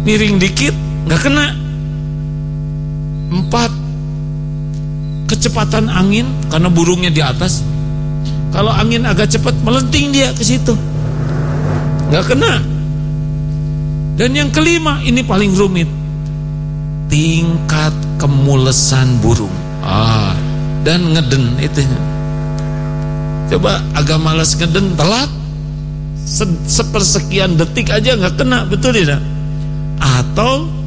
miring dikit nggak kena. 4, kecepatan angin karena burungnya di atas. Kalau angin agak cepat melenting dia ke situ, nggak kena. Dan yang kelima, ini paling rumit, tingkat kemulesan burung. Dan ngeden itu. Coba agak malas ngeden, telat sepersekian detik aja nggak kena, betul tidak? Atau